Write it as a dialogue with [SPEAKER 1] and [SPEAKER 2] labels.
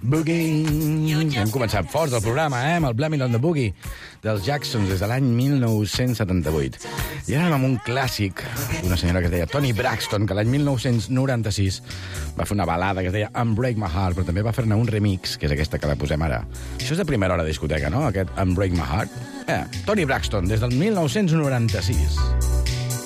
[SPEAKER 1] Boogie. Hem començat forts el programa, amb el Blaming on the Boogie dels Jacksons des de l'any 1978. I ara amb un clàssic d'una senyora que es deia Toni Braxton, que l'any 1996 va fer una balada que es deia Unbreak My Heart, però també va fer-ne un remix, que és aquesta que la posem ara. Això és de primera hora de discoteca, no?, aquest Unbreak My Heart. Toni Braxton, des del 1996.